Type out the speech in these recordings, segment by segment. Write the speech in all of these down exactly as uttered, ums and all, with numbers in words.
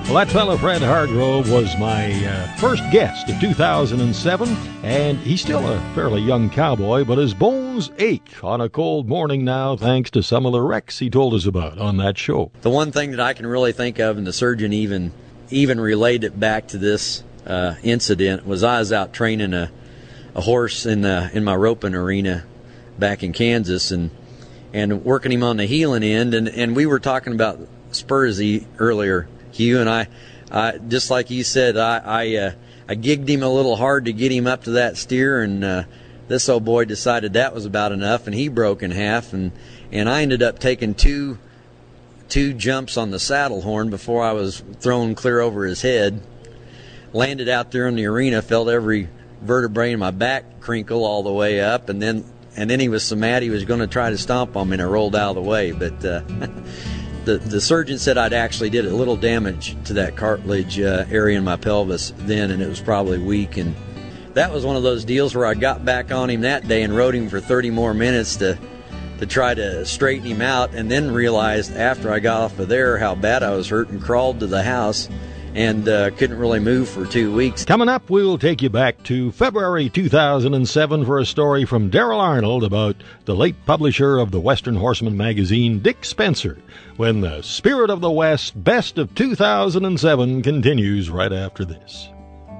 Well, that fella Fred Hargrove was my uh, first guest of two thousand seven, and he's still a fairly young cowboy, but his bones ache on a cold morning now thanks to some of the wrecks he told us about on that show. The one thing that I can really think of, and the surgeon even even relayed it back to this uh, incident, was I was out training a, a horse in the, in my roping arena back in Kansas, and and working him on the heeling end, and, and we were talking about Spursy earlier, Hugh, and I, I just like you said, I I, uh, I gigged him a little hard to get him up to that steer, and uh, this old boy decided that was about enough, and he broke in half, and, and I ended up taking two two jumps on the saddle horn before I was thrown clear over his head. Landed out there in the arena, felt every vertebrae in my back crinkle all the way up, and then and then he was so mad he was going to try to stomp on me, and I rolled out of the way, but. Uh, The, the surgeon said I'd actually did a little damage to that cartilage uh, area in my pelvis then, and it was probably weak. And that was one of those deals where I got back on him that day and rode him for thirty more minutes to to try to straighten him out, and then realized after I got off of there how bad I was hurt and crawled to the house and uh, couldn't really move for two weeks. Coming up, we'll take you back to February two thousand seven for a story from Daryl Arnold about the late publisher of the Western Horseman magazine, Dick Spencer, when the Spirit of the West Best of two thousand seven continues right after this.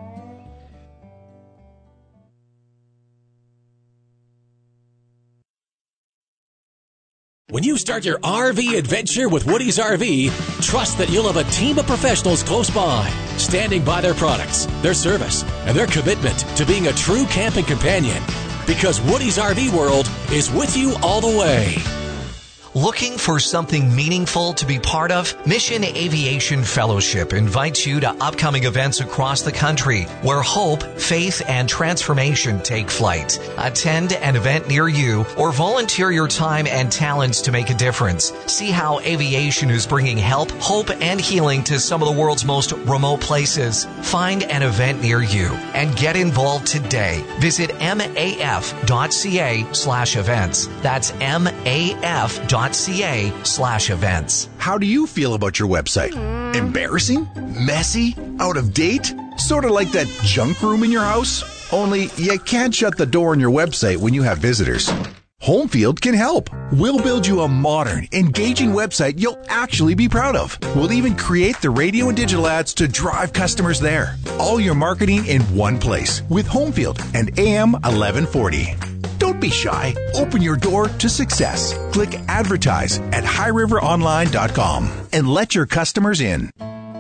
When you start your R V adventure with Woody's R V, trust that you'll have a team of professionals close by, standing by their products, their service, and their commitment to being a true camping companion. Because Woody's R V World is with you all the way. Looking for something meaningful to be part of? Mission Aviation Fellowship invites you to upcoming events across the country where hope, faith, and transformation take flight. Attend an event near you or volunteer your time and talents to make a difference. See how aviation is bringing help, hope, and healing to some of the world's most remote places. Find an event near you and get involved today. Visit maf.ca slash events. That's maf.ca slash events. How do you feel about your website? Embarrassing? Messy? Out of date? Sort of like that junk room in your house? Only you can't shut the door on your website when you have visitors. Homefield can help. We'll build you a modern, engaging website you'll actually be proud of. We'll even create the radio and digital ads to drive customers there. All your marketing in one place with Homefield and A M eleven forty. Don't be shy. Open your door to success. Click advertise at high river online dot com and let your customers in.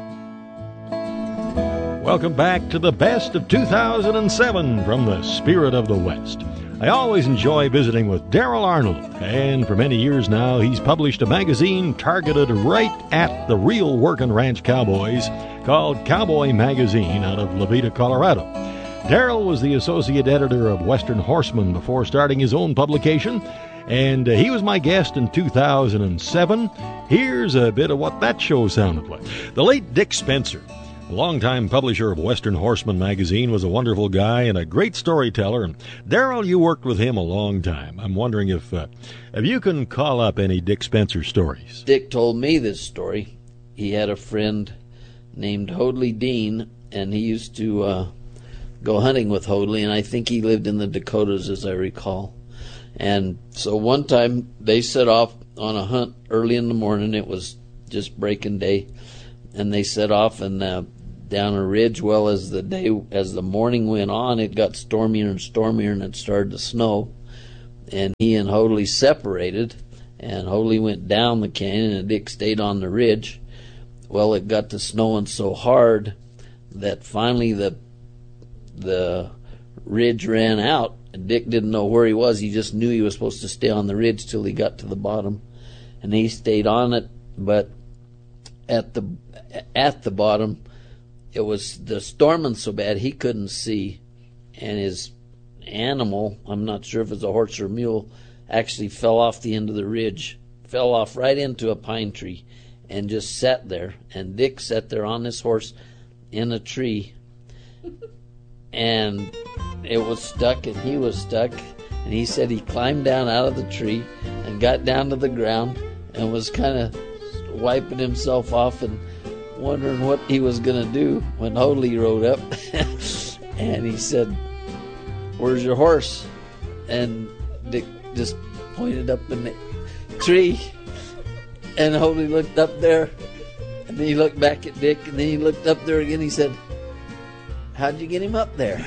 Welcome back to the best of two thousand seven from the Spirit of the West. I always enjoy visiting with Daryl Arnold, and for many years now he's published a magazine targeted right at the real working ranch cowboys called Cowboy Magazine out of Levita, Colorado. Daryl was the associate editor of Western Horseman before starting his own publication, and uh, he was my guest in two thousand seven. Here's a bit of what that show sounded like. The late Dick Spencer, a longtime publisher of Western Horseman magazine, was a wonderful guy and a great storyteller. And Daryl, you worked with him a long time. I'm wondering if, uh, if you can call up any Dick Spencer stories. Dick told me this story. He had a friend named Hoadley Dean, and he used to uh, go hunting with Hoadley, and I think he lived in the Dakotas, as I recall. And so one time they set off on a hunt early in the morning. It was just breaking day, and they set off and uh, down a ridge. Well, as the day, as the morning went on, it got stormier and stormier, and it started to snow. And he and Hoadley separated, and Hoadley went down the canyon, and Dick stayed on the ridge. Well, it got to snowing so hard that finally the the ridge ran out, and Dick didn't know where he was. He just knew he was supposed to stay on the ridge till he got to the bottom, and he stayed on it. But at the at the bottom, it was the storming so bad he couldn't see, and his animal, I'm not sure if it's a horse or a mule, actually fell off the end of the ridge, fell off right into a pine tree, and just sat there. And Dick sat there on this horse in a tree, and it was stuck, and he was stuck. And he said he climbed down out of the tree and got down to the ground and was kind of wiping himself off and wondering what he was going to do when Hoadley rode up. And he said, "Where's your horse?" And Dick just pointed up in the tree. And Hoadley looked up there. And then he looked back at Dick. And then he looked up there again. He said, "How'd you get him up there?"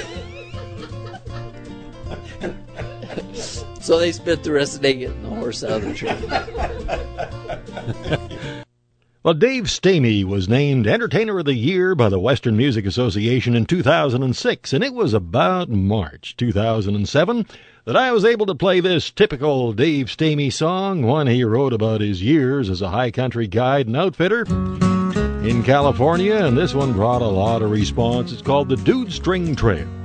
So they spent the rest of the day getting the horse out of the tree. Well, Dave Stamey was named Entertainer of the Year by the Western Music Association in two thousand six, and it was about March two thousand seven that I was able to play this typical Dave Stamey song, one he wrote about his years as a high country guide and outfitter in California, and this one brought a lot of response. It's called the Dude String Trail.